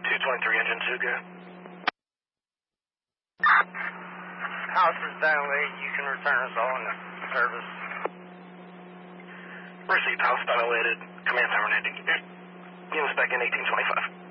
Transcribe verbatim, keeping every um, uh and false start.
two twenty-three engine two, go. House is dilated. You can return us all into service. Received, house dilated. Command terminated. Units back in eighteen twenty-five.